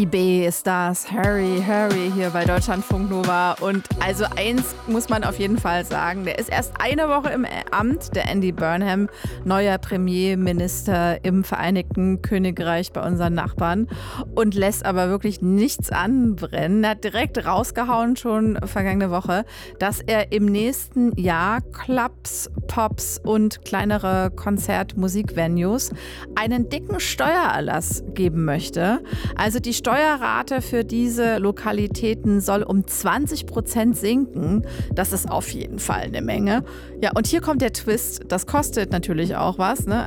IB ist das, Hurry hier bei Deutschlandfunk Nova. Und also eins muss man auf jeden Fall sagen, der ist erst eine Woche im Amt, der Andy Burnham, neuer Premierminister im Vereinigten Königreich bei unseren Nachbarn und lässt aber wirklich nichts anbrennen. Er hat direkt rausgehauen schon vergangene Woche, dass er im nächsten Jahr Clubs, Pops und kleinere Konzert-Musikvenues einen dicken Steuererlass geben möchte. Also die Steuerrate für diese Lokalitäten soll um 20% sinken. Das ist auf jeden Fall eine Menge. Ja, und hier kommt der Twist. Das kostet natürlich auch was, ne?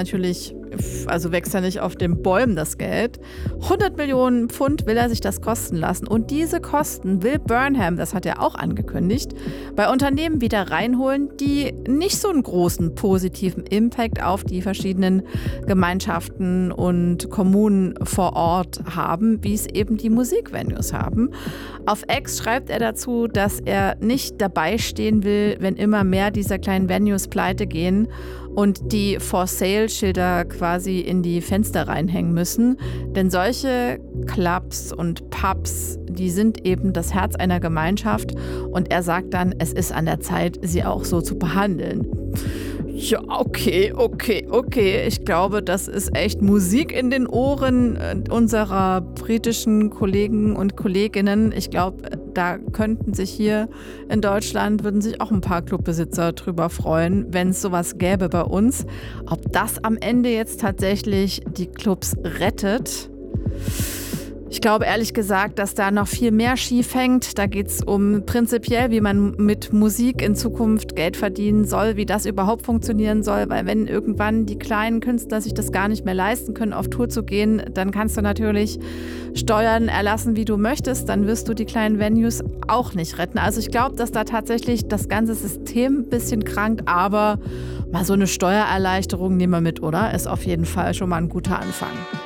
Also wächst ja nicht auf den Bäumen das Geld. 100 Millionen Pfund will er sich das kosten lassen. Und diese Kosten will Burnham, das hat er auch angekündigt, bei Unternehmen wieder reinholen, die nicht so einen großen positiven Impact auf die verschiedenen Gemeinschaften und Kommunen vor Ort haben, wie es eben die Musikvenues haben. Auf X schreibt er dazu, dass er nicht dabei stehen will, wenn immer mehr dieser kleinen Venues pleite gehen und die For-Sale-Schilder quasi in die Fenster reinhängen müssen. Denn solche Clubs und Pubs, die sind eben das Herz einer Gemeinschaft. Und er sagt dann, es ist an der Zeit, sie auch so zu behandeln. Ja, okay. Ich glaube, das ist echt Musik in den Ohren unserer britischen Kollegen und Kolleginnen. Ich glaube, da könnten sich hier in Deutschland, würden sich auch ein paar Clubbesitzer drüber freuen, wenn es sowas gäbe bei uns. Ob das am Ende jetzt tatsächlich die Clubs rettet? Ich glaube ehrlich gesagt, dass da noch viel mehr schief hängt. Da geht es um prinzipiell, wie man mit Musik in Zukunft Geld verdienen soll, wie das überhaupt funktionieren soll. Weil wenn irgendwann die kleinen Künstler sich das gar nicht mehr leisten können, auf Tour zu gehen, dann kannst du natürlich Steuern erlassen, wie du möchtest. Dann wirst du die kleinen Venues auch nicht retten. Also ich glaube, dass da tatsächlich das ganze System ein bisschen krankt. Aber mal so eine Steuererleichterung nehmen wir mit, oder? Ist auf jeden Fall schon mal ein guter Anfang.